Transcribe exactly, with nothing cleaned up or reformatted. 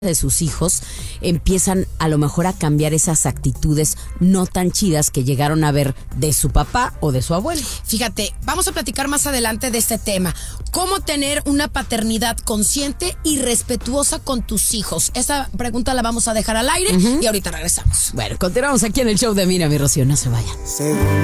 de sus hijos empiezan a lo mejor a cambiar esas actitudes no tan chidas que llegaron a ver de su papá o de su abuelo. Fíjate, vamos a platicar más adelante de este tema. ¿Cómo tener una paternidad consciente y respetuosa con tus hijos? Esa pregunta la vamos a dejar al aire uh-huh. y ahorita regresamos. Bueno, continuamos aquí en el show de Mira mi Rocío, no se vayan.